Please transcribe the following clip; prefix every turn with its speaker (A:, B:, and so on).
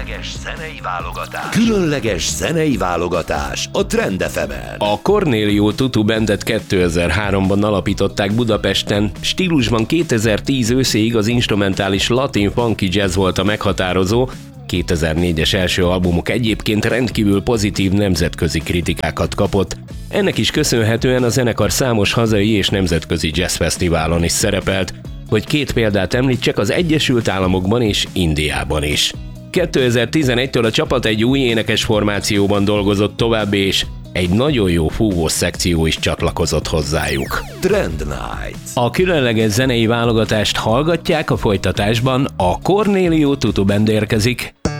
A: Különleges zenei válogatás a Trend FM-en.
B: A Cornelio Tutu Bandet 2003-ban alapították Budapesten, stílusban 2010 őszéig az instrumentális latin funky jazz volt a meghatározó, 2004-es első albumuk egyébként rendkívül pozitív nemzetközi kritikákat kapott. Ennek is köszönhetően a zenekar számos hazai és nemzetközi jazzfesztiválon is szerepelt, hogy 2 példát említsek, az Egyesült Államokban és Indiában is. 2011-től a csapat egy új énekes formációban dolgozott tovább, és egy nagyon jó fúvós szekció is csatlakozott hozzájuk.
A: Trend Night.
B: A különleges zenei válogatást hallgatják, a folytatásban a Cornelio Tutu Band érkezik.